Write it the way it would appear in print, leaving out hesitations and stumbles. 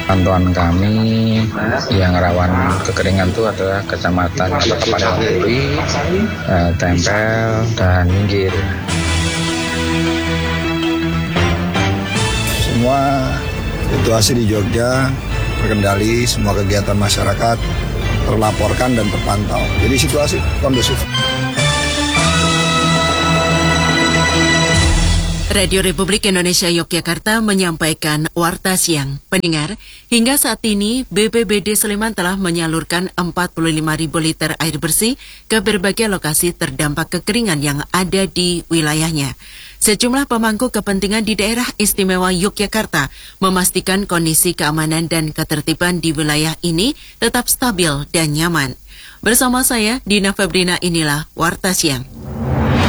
Pantauan kami yang rawan kekeringan itu adalah kecamatan atau Kepanewon Duri, Tempel, dan Minggir. Semua situasi di Jogja terkendali, semua kegiatan masyarakat terlaporkan dan terpantau. Jadi situasi kondusif. Radio Republik Indonesia Yogyakarta menyampaikan Warta Siang. Pendengar, hingga saat ini BPBD Sleman telah menyalurkan 45.000 liter air bersih ke berbagai lokasi terdampak kekeringan yang ada di wilayahnya. Sejumlah pemangku kepentingan di daerah istimewa Yogyakarta memastikan kondisi keamanan dan ketertiban di wilayah ini tetap stabil dan nyaman. Bersama saya, Dina Febrina, inilah Warta Siang.